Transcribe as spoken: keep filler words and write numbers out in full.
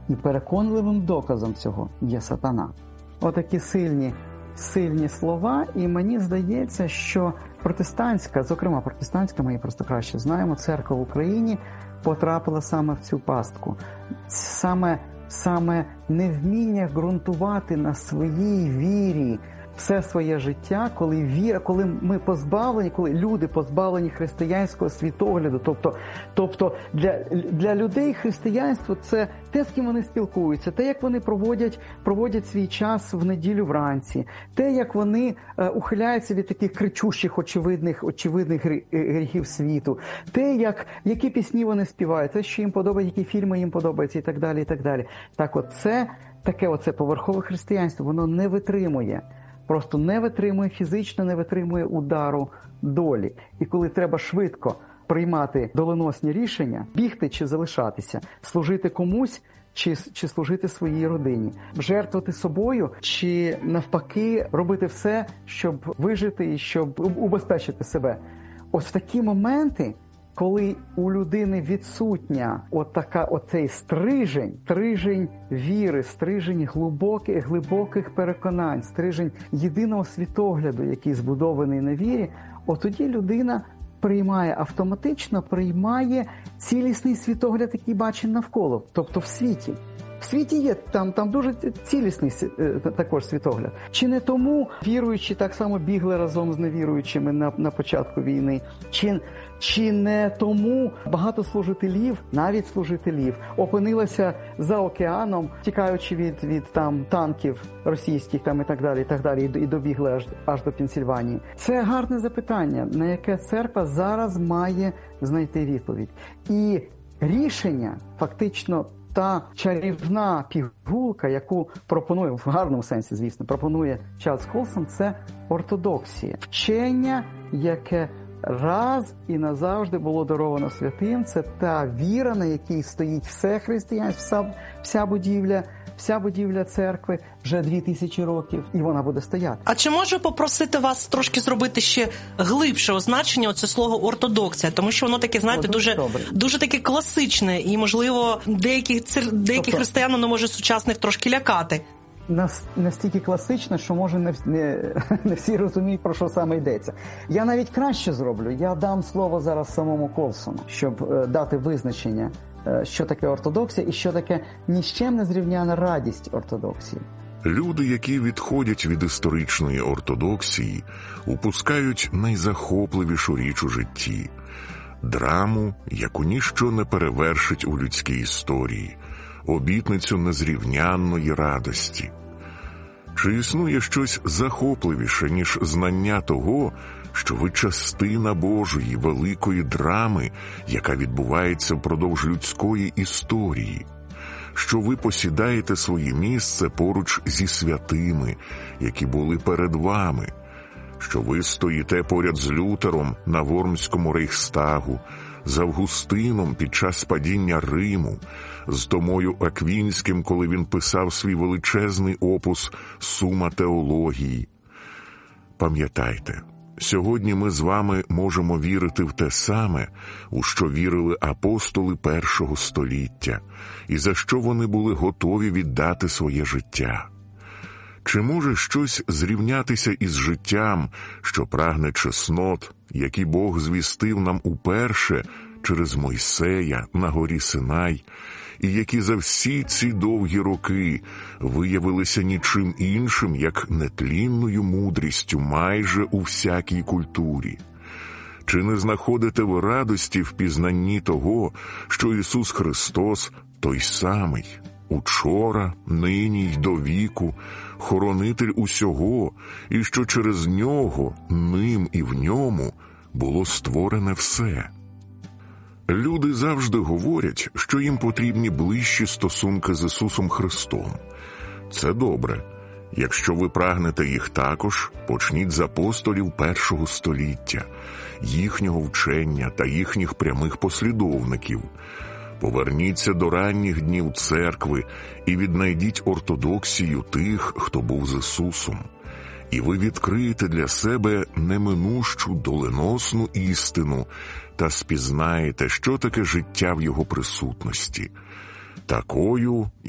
І переконливим доказом цього є сатана. Отакі сильні, сильні слова, і мені здається, що протестантська, зокрема протестантська, ми її просто краще знаємо, церква в Україні потрапила саме в цю пастку. Саме, саме невміння ґрунтувати на своїй вірі все своє життя, коли віра, коли ми позбавлені, коли люди позбавлені християнського світогляду, тобто, тобто для, для людей християнство – це те, з ким вони спілкуються, те, як вони проводять, проводять свій час в неділю вранці, те, як вони е, ухиляються від таких кричущих, очевидних, очевидних гріхів світу, те, як, які пісні вони співають, те, що їм подобається, які фільми їм подобаються і так далі, і так далі. Так от це, таке оце поверхове християнство, воно не витримує. Просто не витримує, фізично не витримує удару долі. І коли треба швидко приймати доленосні рішення, бігти чи залишатися, служити комусь чи, чи служити своїй родині, жертвувати собою чи навпаки робити все, щоб вижити і щоб убезпечити себе. Ось в такі моменти, коли у людини відсутня отака, оцей стрижень, стрижень віри, стрижень глибоких, глибоких переконань, стрижень єдиного світогляду, який збудований на вірі, от тоді людина приймає, автоматично приймає цілісний світогляд, який бачить навколо, тобто в світі. В світі є, там, там дуже цілісний також світогляд. Чи не тому віруючі так само бігли разом з невіруючими на, на початку війни? Чи, чи не тому багато служителів, навіть служителів, опинилися за океаном, тікаючи від, від там, танків російських там, і так далі, і так далі, і добігли аж, аж до Пенсільванії? Це гарне запитання, на яке церква зараз має знайти відповідь. І рішення фактично та чарівна пігулка, яку пропонує, в гарному сенсі, звісно, пропонує Чарльз Колсон, це ортодоксія. Вчення, яке раз і назавжди було даровано святим, це та віра, на якій стоїть все християнство, вся, вся будівля, вся будівля церкви вже дві тисячі років, і вона буде стояти. А чи можу попросити вас трошки зробити ще глибше означення оце слово ортодоксія? Тому що воно таке, знаєте, О, дуже, дуже, дуже таке класичне, і, можливо, деяких, деяких тобто, християн воно може сучасних трошки лякати. Настільки класично, що, може, не, не, не всі розуміють, про що саме йдеться. Я навіть краще зроблю. Я дам слово зараз самому Колсону, щоб е, дати визначення, е, що таке ортодоксія і що таке ні з чим не зрівняна радість ортодоксії. Люди, які відходять від історичної ортодоксії, упускають найзахопливішу річ у житті – драму, яку ніщо не перевершить у людській історії, обітницю незрівнянної радості. Чи існує щось захопливіше, ніж знання того, що ви частина Божої великої драми, яка відбувається впродовж людської історії? Що ви посідаєте своє місце поруч зі святими, які були перед вами? Що ви стоїте поряд з Лютером на Вормському Рейхстагу, з Августином під час падіння Риму, з Томою Аквінським, коли він писав свій величезний опус «Сума теології». Пам'ятайте, сьогодні ми з вами можемо вірити в те саме, у що вірили апостоли першого століття, і за що вони були готові віддати своє життя. Чи може щось зрівнятися із життям, що прагне чеснот, які Бог звістив нам уперше через Мойсея на горі Синай, і які за всі ці довгі роки виявилися нічим іншим, як нетлінною мудрістю майже у всякій культурі? Чи не знаходите ви радості в пізнанні того, що Ісус Христос той самий, учора, нині й до віку, хоронитель усього, і що через Нього, ним і в Ньому було створене все? Люди завжди говорять, що їм потрібні ближчі стосунки з Ісусом Христом. Це добре. Якщо ви прагнете їх також, почніть з апостолів першого століття, їхнього вчення та їхніх прямих послідовників. Поверніться до ранніх днів церкви і віднайдіть ортодоксію тих, хто був з Ісусом. І ви відкриєте для себе неминущу доленосну істину та спізнаєте, що таке життя в Його присутності. Такою